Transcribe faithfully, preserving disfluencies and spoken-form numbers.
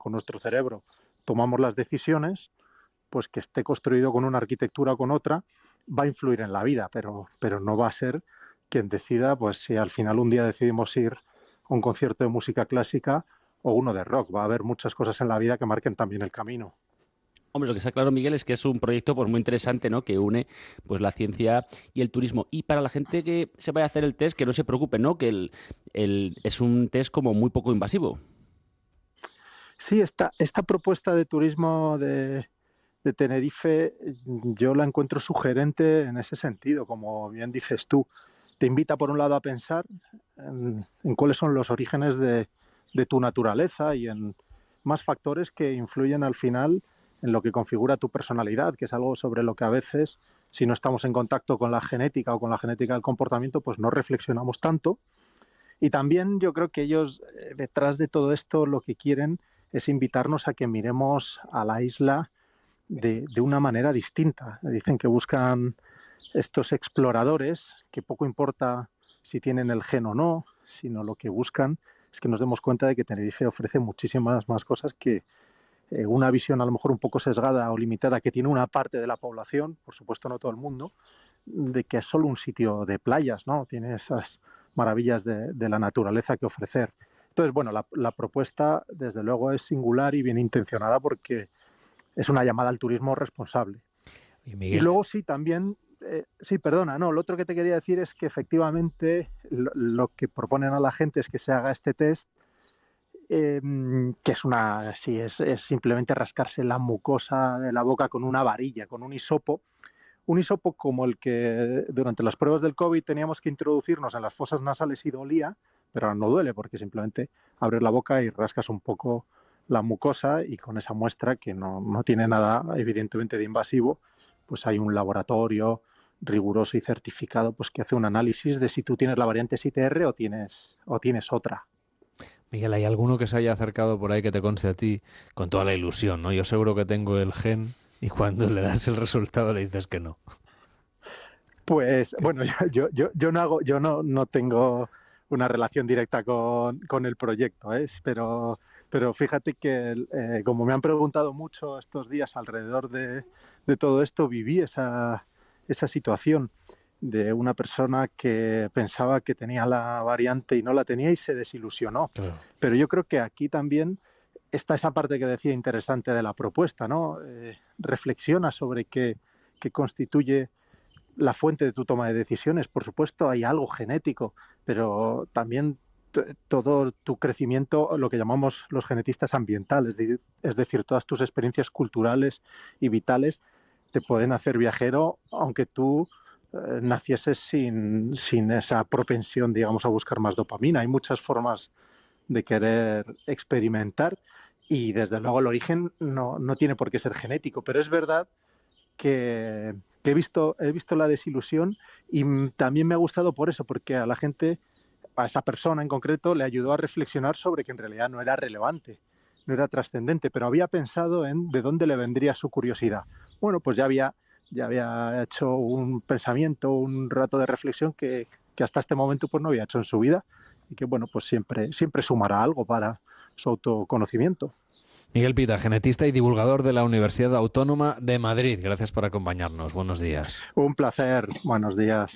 con nuestro cerebro tomamos las decisiones, pues que esté construido con una arquitectura o con otra, va a influir en la vida, pero, pero no va a ser quien decida, pues si al final un día decidimos ir a un concierto de música clásica o uno de rock. Va a haber muchas cosas en la vida que marquen también el camino. Hombre, lo que está claro, Miguel, es que es un proyecto pues muy interesante, ¿no? Que une pues la ciencia y el turismo. Y para la gente que se vaya a hacer el test, que no se preocupe, ¿no? Que el, el, es un test como muy poco invasivo. Sí, esta, esta propuesta de turismo de, de Tenerife yo la encuentro sugerente en ese sentido, como bien dices tú. Te invita, por un lado, a pensar en, en cuáles son los orígenes de, de tu naturaleza y en más factores que influyen al final en lo que configura tu personalidad, que es algo sobre lo que a veces, si no estamos en contacto con la genética o con la genética del comportamiento, pues no reflexionamos tanto. Y también yo creo que ellos, eh, detrás de todo esto, lo que quieren es invitarnos a que miremos a la isla de, de una manera distinta. Dicen que buscan estos exploradores, que poco importa si tienen el gen o no, sino lo que buscan es que nos demos cuenta de que Tenerife ofrece muchísimas más cosas que eh, una visión a lo mejor un poco sesgada o limitada que tiene una parte de la población, por supuesto no todo el mundo, de que es solo un sitio de playas, ¿no? Tiene esas maravillas de, de la naturaleza que ofrecer. Entonces, bueno, la, la propuesta desde luego es singular y bien intencionada porque es una llamada al turismo responsable. Y, y Miguel, luego sí, también, eh, sí, perdona, no, lo otro que te quería decir es que efectivamente lo, lo que proponen a la gente es que se haga este test, eh, que es una, sí, es, es simplemente rascarse la mucosa de la boca con una varilla, con un hisopo, un hisopo como el que durante las pruebas del COVID teníamos que introducirnos en las fosas nasales y dolía, pero ahora no duele porque simplemente abres la boca y rascas un poco la mucosa y con esa muestra que no, no tiene nada evidentemente de invasivo, pues hay un laboratorio riguroso y certificado pues que hace un análisis de si tú tienes la variante S I T R o tienes, o tienes otra. Miguel, ¿hay alguno que se haya acercado por ahí que te conste a ti con toda la ilusión, ¿no? Yo seguro que tengo el gen y cuando le das el resultado le dices que no. Pues bueno, yo, yo, yo no hago, yo no, no tengo una relación directa con, con el proyecto, ¿eh? pero, pero fíjate que eh, como me han preguntado mucho estos días alrededor de, de todo esto, viví esa, esa situación de una persona que pensaba que tenía la variante y no la tenía y se desilusionó. Claro. Pero yo creo que aquí también está esa parte que decía interesante de la propuesta, ¿no? Eh, reflexiona sobre qué, qué constituye la fuente de tu toma de decisiones. Por supuesto, hay algo genético, pero también t- todo tu crecimiento, lo que llamamos los genetistas ambientales, de- es decir, todas tus experiencias culturales y vitales te pueden hacer viajero, aunque tú eh, nacieses sin, sin esa propensión, digamos, a buscar más dopamina. Hay muchas formas de querer experimentar y desde luego el origen no, no tiene por qué ser genético, pero es verdad que, que he visto, he visto la desilusión y m- también me ha gustado por eso, porque a la gente, a esa persona en concreto, le ayudó a reflexionar sobre que en realidad no era relevante, no era trascendente, pero había pensado en de dónde le vendría su curiosidad. Bueno, pues ya había, ya había hecho un pensamiento, un rato de reflexión que, que hasta este momento pues no había hecho en su vida y que bueno, pues siempre, siempre sumará algo para su autoconocimiento. Miguel Pita, genetista y divulgador de la Universidad Autónoma de Madrid. Gracias por acompañarnos. Buenos días. Un placer, buenos días.